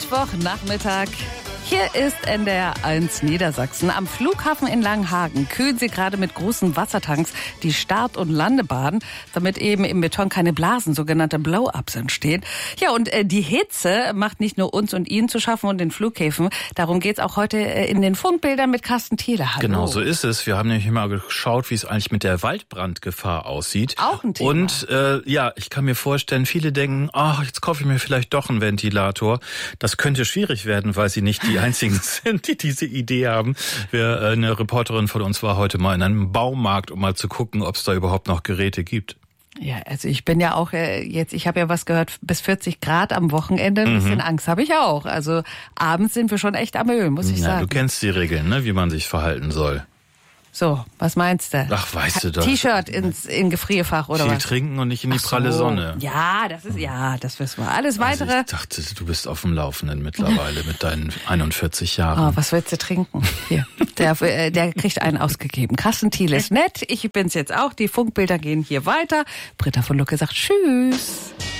Mittwochnachmittag. Hier ist NDR 1 Niedersachsen. Am Flughafen in Langenhagen kühlen sie gerade mit großen Wassertanks die Start- und Landebahn, damit eben im Beton keine Blasen, sogenannte Blow-ups entstehen. Ja, und die Hitze macht nicht nur uns und Ihnen zu schaffen und den Flughäfen. Darum geht's auch heute in den Funkbildern mit Carsten Thiele. Hallo. Genau, so ist es. Wir haben nämlich mal geschaut, wie es eigentlich mit der Waldbrandgefahr aussieht. Auch ein Thema. Und ich kann mir vorstellen, viele denken, jetzt kaufe ich mir vielleicht doch einen Ventilator. Das könnte schwierig werden, weil sie nicht die Einzigen sind, die diese Idee haben. Eine Reporterin von uns war heute mal in einem Baumarkt, um mal zu gucken, ob es da überhaupt noch Geräte gibt. Ja, also ich bin ja auch ich habe ja was gehört, bis 40 Grad am Wochenende. Ein bisschen Angst habe ich auch. Also abends sind wir schon echt am Öl, muss ich sagen. Du kennst die Regeln, ne, wie man sich verhalten soll. So, was meinst du? Ach, weißt du doch. T-Shirt in Gefrierfach oder Viel was? Trinken und nicht in die pralle Sonne. Ja, das wissen wir. Alles Weitere. Also ich dachte, du bist auf dem Laufenden mittlerweile mit deinen 41 Jahren. Oh, was willst du trinken? Hier, der kriegt einen ausgegeben. Carsten Thiele ist nett. Ich bin's jetzt auch. Die Funkbilder gehen hier weiter. Britta von Lucke sagt Tschüss.